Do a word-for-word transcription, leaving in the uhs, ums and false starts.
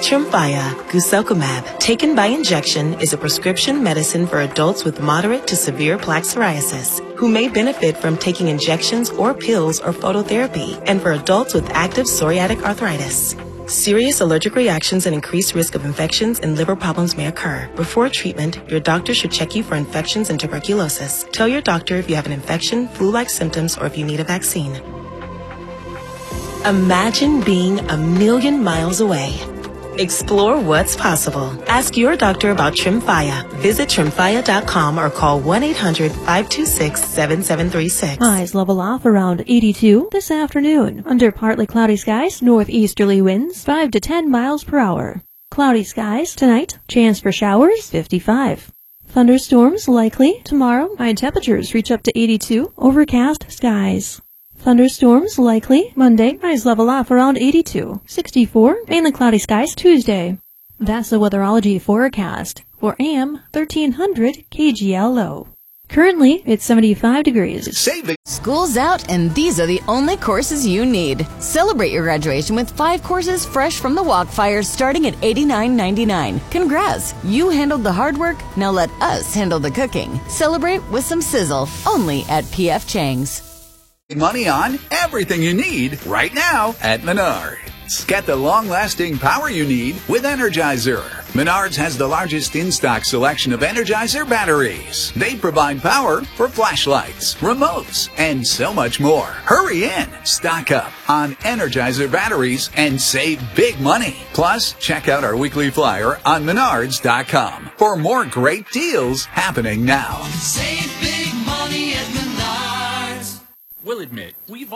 Tremfya guselkumab, taken by injection, is a prescription medicine for adults with moderate to severe plaque psoriasis who may benefit from taking injections or pills or phototherapy, and for adults with active psoriatic arthritis. Serious allergic reactions and increased risk of infections and liver problems may occur. Before treatment, your doctor should check you for infections and tuberculosis. Tell your doctor if you have an infection, flu-like symptoms, or if you need a vaccine. Imagine being a million miles away. Explore what's possible. Ask your doctor about Tremfya. Visit tremfya dot com or call one eight hundred, five two six, seven seven three six. Highs level off around eighty-two this afternoon. Under partly cloudy skies, northeasterly winds five to ten miles per hour. Cloudy skies tonight, chance for showers fifty-five. Thunderstorms likely tomorrow. High temperatures reach up to eighty-two. Overcast skies. Thunderstorms likely Monday. Highs level off around eighty-two. sixty-four. Mainly cloudy skies Tuesday. That's the weatherology forecast for A M thirteen hundred K G L O. Currently, it's seventy-five degrees. Save it. School's out, and these are the only courses you need. Celebrate your graduation with five courses fresh from the Walkfire starting at eighty-nine ninety-nine. Congrats! You handled the hard work, now let us handle the cooking. Celebrate with some sizzle, only at P F Chang's. Money on everything you need right now at Menards. Get the long-lasting power you need with Energizer. Menards has the largest in-stock selection of Energizer batteries. They provide power for flashlights, remotes, and so much more. Hurry in, stock up on Energizer batteries and save big money. Plus, check out our weekly flyer on menards dot com for more great deals happening now. Save big money at Menards. We'll admit, we've